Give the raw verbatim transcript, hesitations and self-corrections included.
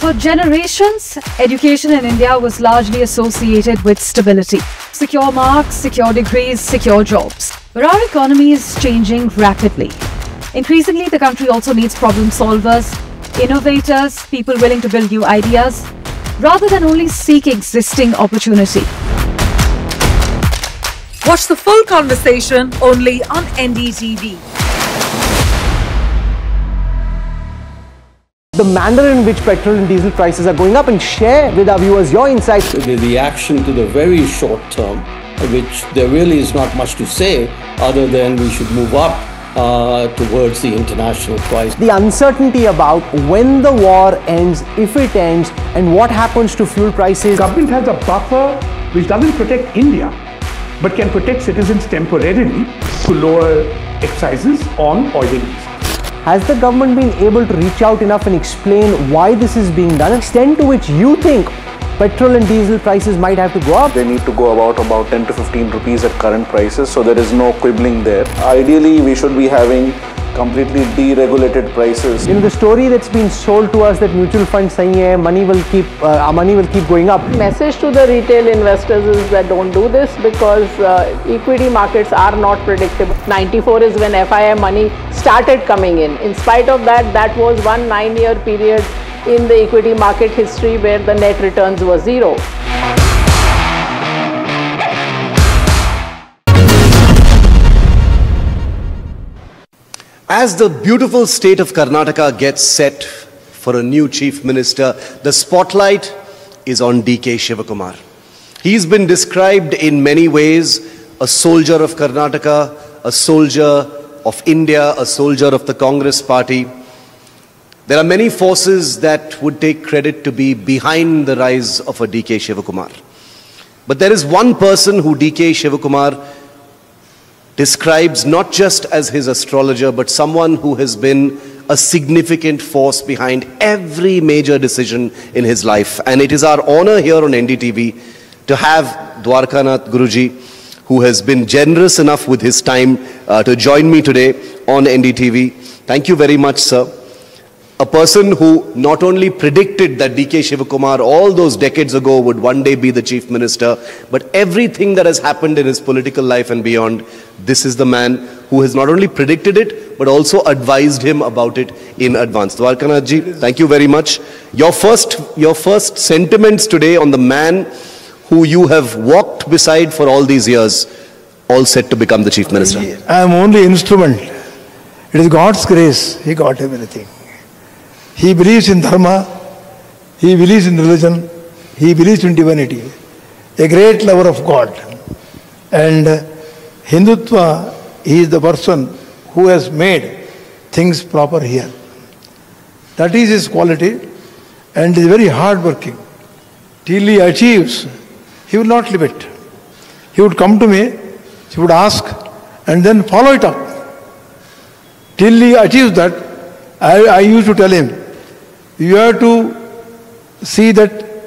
For generations, education in India was largely associated with stability. Secure marks, secure degrees, secure jobs. But our economy is changing rapidly. Increasingly, the country also needs problem solvers, innovators, people willing to build new ideas, rather than only seek existing opportunity. Watch the full conversation only on N D T V. The manner in which petrol and diesel prices are going up, and share with our viewers your insights. The reaction to the very short term, which there really is not much to say other than we should move up uh, towards the international price. The uncertainty about when the war ends, if it ends, and what happens to fuel prices. Government has a buffer which doesn't protect India, but can protect citizens temporarily to lower excises on oil and diesel. Has the government been able to reach out enough and explain why this is being done? Extent to which you think petrol and diesel prices might have to go up? They need to go about about ten to fifteen rupees at current prices, so there is no quibbling there. Ideally, we should be having completely deregulated prices. You know, the story that's been sold to us that mutual funds saying yeah, money will keep uh, our money will keep going up. Message to the retail investors is that don't do this because uh, equity markets are not predictable. ninety-four is when F I I money started coming in. In spite of that, that was one nine-year period in the equity market history where the net returns were zero. As the beautiful state of Karnataka gets set for a new chief minister, the spotlight is on D K Shivakumar. He's been described in many ways, a soldier of Karnataka, a soldier of India, a soldier of the Congress party. There are many forces that would take credit to be behind the rise of a D K Shivakumar. But there is one person who D K Shivakumar describes not just as his astrologer, but someone who has been a significant force behind every major decision in his life. And it is our honor here on N D T V to have Dwarkanath Guruji, who has been generous enough with his time uh, to join me today on N D T V. Thank you very much, sir. A person who not only predicted that D K Shivakumar all those decades ago would one day be the chief minister, but everything that has happened in his political life and beyond, this is the man who has not only predicted it, but also advised him about it in advance. Dwarkanath ji, thank you very much. Your first, your first sentiments today on the man who you have walked beside for all these years, all set to become the chief minister. I am only instrument. It is God's grace. He got everything. He believes in dharma, he believes in religion, he believes in divinity. A great lover of God. And uh, Hindutva, he is the person who has made things proper here. That is his quality, and is very hard working. Till he achieves, he will not leave it. He would come to me, he would ask, and then follow it up. Till he achieves that, I, I used to tell him, you have to see that